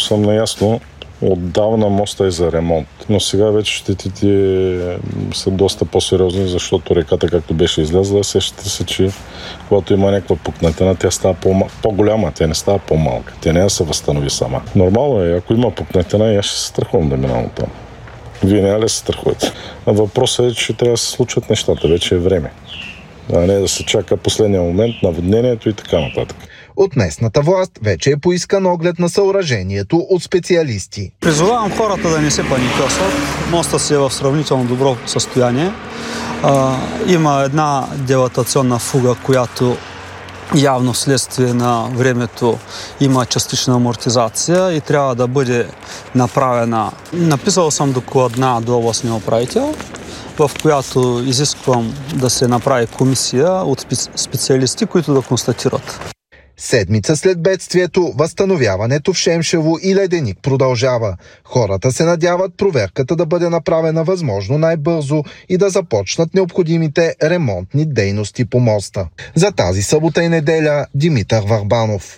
съм наясно, отдавна моста е за ремонт. Но сега вече щетите са доста по-сериозни, защото реката, както беше излязла, сещате се, че когато има някаква пукнатина, тя става по-голяма, тя не става по-малка. Тя не се възстанови сама. Нормално е, ако има пукнатина, аз ще се страхувам да минавам там. Вие не ли се страхувате? Въпросът е, че трябва да се случват нещата. Вече е време. А не да се чака последния момент, наводнението и така нататък. От местната власт вече е поискан оглед на съоръжението от специалисти. Призовавам хората да не се паникьосват. Мостът си е в сравнително добро състояние. Има една дилатационна фуга, която явно вследствие на времето има частична амортизация и трябва да бъде направена. Написал съм докладна до областния управител, в която изисквам да се направи комисия от специалисти, които да констатират. Седмица след бедствието, възстановяването в Шемшево и Леденик продължава. Хората се надяват проверката да бъде направена възможно най-бързо и да започнат необходимите ремонтни дейности по моста. За тази събота и неделя Димитър Върбанов.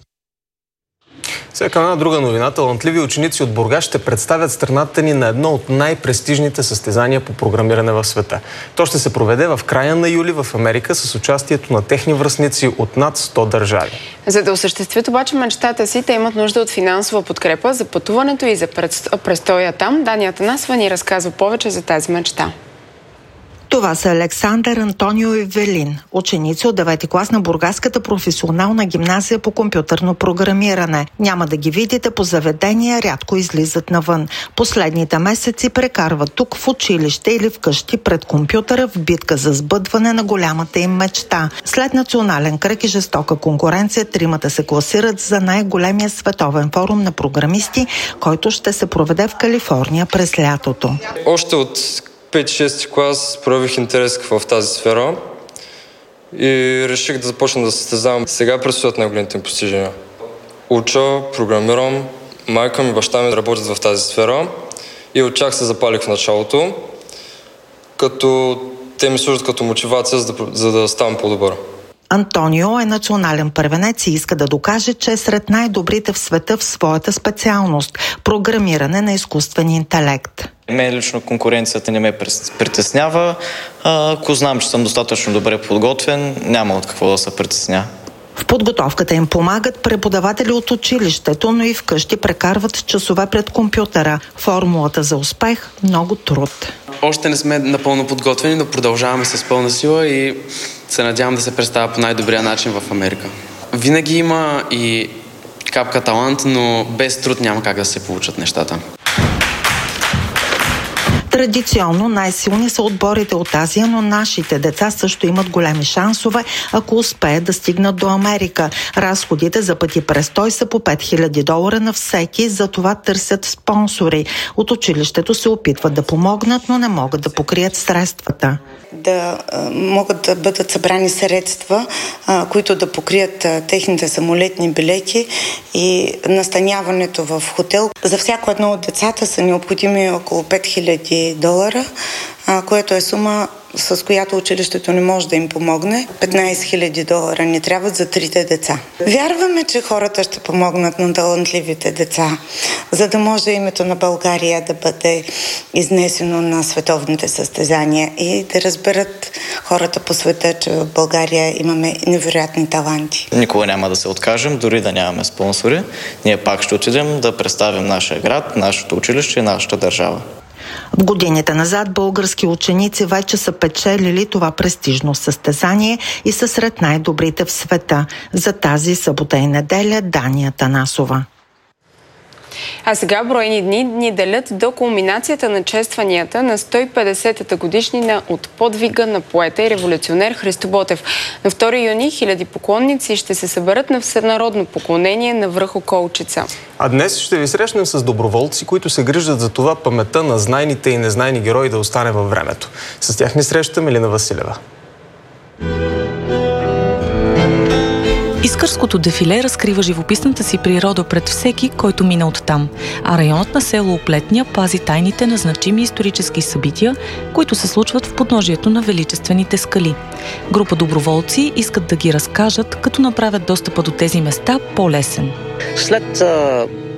Сега една друга новина. Талантливи ученици от Бургас ще представят страната ни на едно от най-престижните състезания по програмиране в света. То ще се проведе в края на юли в Америка с участието на техни връстници от над 100 държави. За да осъществят обаче мечтата си, те имат нужда от финансова подкрепа за пътуването и за престоя там. Дани Атанасова ни разказва повече за тази мечта. Това са Александър, Антонио и Велин, ученици от 9-ти клас на Бургаската професионална гимназия по компютърно програмиране. Няма да ги видите по заведения, рядко излизат навън. Последните месеци прекарват тук в училище или вкъщи пред компютъра в битка за сбъдване на голямата им мечта. След национален кръг и жестока конкуренция, тримата се класират за най-големия световен форум на програмисти, който ще се проведе в Калифорния през лятото. Още от 5-6 клас проявих интерес в тази сфера и реших да започна да състезавам. Сега предстоят най-големите ми постижения. Уча, програмирам, майка ми и баща ми работят в тази сфера и от тях се запалих в началото, като те ми служат като мотивация, за да ставам по-добър. Антонио е национален първенец и иска да докаже, че е сред най-добрите в света в своята специалност – програмиране на изкуствен интелект. Мен лично конкуренцията не ме притеснява. Ако знам, че съм достатъчно добре подготвен, няма от какво да се притесня. В подготовката им помагат преподаватели от училището, но и вкъщи прекарват часове пред компютъра. Формулата за успех – много труд. Още не сме напълно подготвени, но продължаваме с пълна сила и се надявам да се представя по най-добрия начин в Америка. Винаги има и капка талант, но без труд няма как да се получат нещата. Традиционно най-силни са отборите от Азия, но нашите деца също имат големи шансове, ако успеят да стигнат до Америка. Разходите за пъти престой са по $5000 на всеки, затова търсят спонсори. От училището се опитват да помогнат, но не могат да покрият средствата. Да могат да бъдат събрани средства, които да покрият техните самолетни билети и настаняването в хотел. За всяко едно от децата са необходими около $5000, което е сума, с която училището не може да им помогне. $15,000 ни трябват за 3 деца. Вярваме, че хората ще помогнат на талантливите деца, за да може името на България да бъде изнесено на световните състезания и да разберат хората по света, че в България имаме невероятни таланти. Никога няма да се откажем, дори да нямаме спонсори. Ние пак ще отидем да представим нашия град, нашето училище и нашата държава. В годините назад български ученици вече са печелили това престижно състезание и са сред най-добрите в света. За тази събота и неделя Дани Атанасова. А сега броени дни ни делят до кулминацията на честванията на 150-та годишнина от подвига на поета и революционер Христо Ботев. На 2 юни хиляди поклонници ще се съберат на всенародно поклонение на връх Околчица. А днес ще ви срещнем с доброволци, които се грижат за това паметта на знайните и незнайни герои да остане във времето. С тях ни среща Милина Василева. Искърското дефиле разкрива живописната си природа пред всеки, който мина оттам, а районът на село Оплетня пази тайните на значими исторически събития, които се случват в подножието на величествените скали. Група доброволци искат да ги разкажат, като направят достъпа до тези места по-лесен. След